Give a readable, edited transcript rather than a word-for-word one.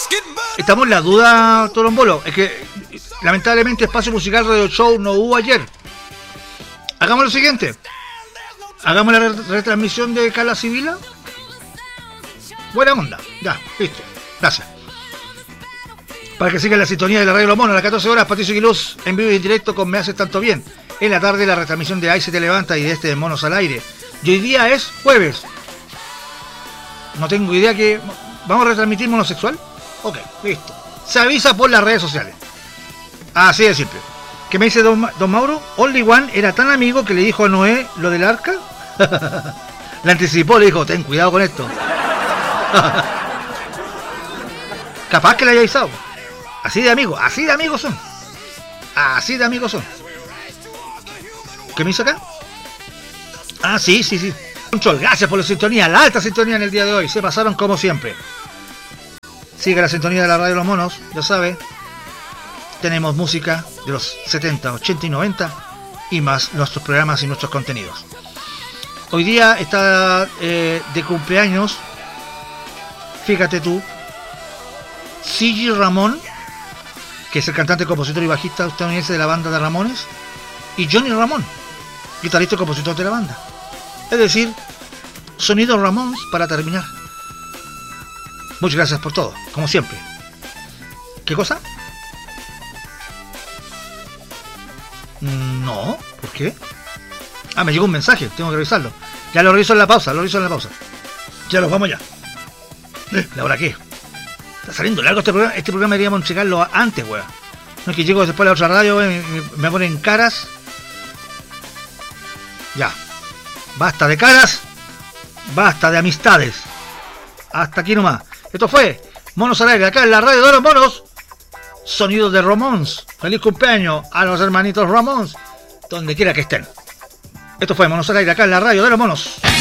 Estamos en la duda, Torombolo. Es que lamentablemente Espacio Musical Radio Show no hubo ayer. Hagamos lo siguiente. Hagamos la retransmisión de Carla Sibila. Buena onda. Ya, listo. Gracias. Para que siga la sintonía de la Radio Los Monos a las 14 horas, Patricio Quiluz en vivo y en directo con Me Haces Tanto Bien. En la tarde la retransmisión de Ahí Se Te Levanta y de este de Monos al Aire. Y hoy día es jueves. No tengo idea que... ¿Vamos a retransmitir Monosexual? Ok, listo. Se avisa por las redes sociales. Así de simple. ¿Qué me dice don Mauro? Only One era tan amigo que le dijo a Noé lo del arca. Le anticipó, le dijo, ten cuidado con esto. Capaz que le haya avisado. Así de amigos son. Así de amigos son. ¿Qué me hizo acá? Ah, sí. Control, gracias por la sintonía, la alta sintonía en el día de hoy. Se pasaron como siempre. Sigue la sintonía de la Radio Los Monos, ya sabe. Tenemos música de los 70, 80 y 90 y más nuestros programas y nuestros contenidos. Hoy día está de cumpleaños, fíjate tú, C.G. Ramón, que es el cantante, compositor y bajista estadounidense de la banda de Ramones, y Johnny Ramón, guitarrista y compositor de la banda. Es decir, sonido Ramones para terminar. Muchas gracias por todo, como siempre. ¿Qué cosa? No, ¿por qué? Ah, me llegó un mensaje, tengo que revisarlo. Ya lo reviso en la pausa, Ya los vamos ya. ¿La hora qué? Está saliendo largo este programa. Este programa deberíamos checarlo antes, weón. No es que llego después a la otra radio, me ponen caras. Ya. Basta de caras. Basta de amistades. Hasta aquí nomás. Esto fue Monos al Aire, acá en la Radio de los Monos. Sonidos de Ramones. Feliz cumpleaños a los hermanitos Ramones, donde quiera que estén. Esto fue Monos al Aire, acá en la Radio de los Monos.